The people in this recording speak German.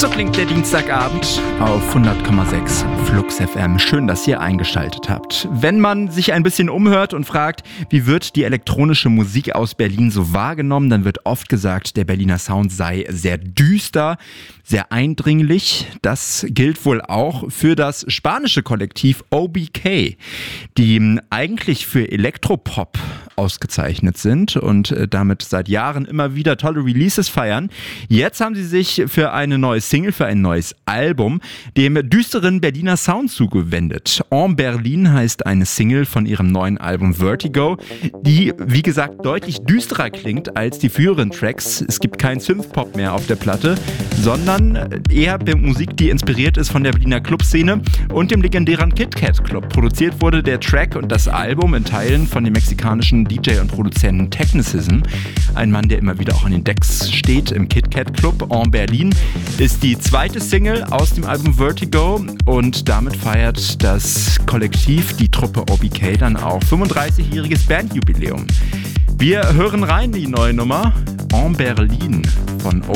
So klingt der Dienstagabend auf 100,6 Flux FM. Schön, dass ihr eingeschaltet habt. Wenn man sich ein bisschen umhört und fragt, wie wird die elektronische Musik aus Berlin so wahrgenommen, dann wird oft gesagt, der Berliner Sound sei sehr düster, sehr eindringlich. Das gilt wohl auch für das spanische Kollektiv OBK, die eigentlich für Elektropop ausgezeichnet sind und damit seit Jahren immer wieder tolle Releases feiern. Jetzt haben sie sich für eine neue Single, für ein neues Album, dem düsteren Berliner Sound zugewendet. En Berlin heißt eine Single von ihrem neuen Album Vertigo, die, wie gesagt, deutlich düsterer klingt als die früheren Tracks. Es gibt keinen Synthpop mehr auf der Platte, sondern eher Musik, die inspiriert ist von der Berliner Clubszene und dem legendären Kit Kat Club. Produziert wurde der Track und das Album in Teilen von dem mexikanischen DJ und Produzenten Technicism. Ein Mann, der immer wieder auch in den Decks steht im Kit Kat Club. En Berlin ist die zweite Single aus dem Album Vertigo und damit feiert das Kollektiv, die Truppe OBK, dann auch 35-jähriges Bandjubiläum. Wir hören rein die neue Nummer En Berlin von